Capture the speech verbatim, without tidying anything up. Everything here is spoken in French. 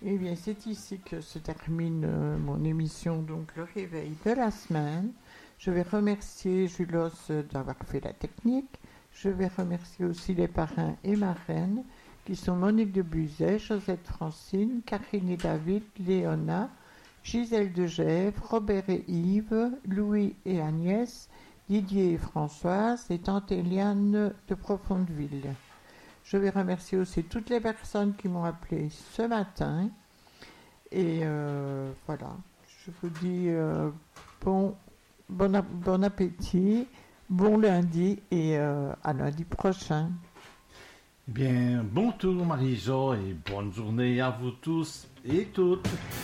Eh bien, c'est ici que se termine euh, mon émission, donc le réveil de la semaine. Je vais remercier Julos euh, d'avoir fait la technique. Je vais remercier aussi les parrains et marraines, qui sont Monique de Buzet, Josette Francine, Catherine et David, Léona, Gisèle de Gesvres, Robert et Yves, Louis et Agnès, Didier et Françoise et tante Eliane de Profondeville. Je vais remercier aussi toutes les personnes qui m'ont appelé ce matin. Et euh, voilà, je vous dis euh, bon, bon, bon appétit, bon lundi et euh, à lundi prochain. Eh bien, bon tour Marie-Jo et bonne journée à vous tous et toutes.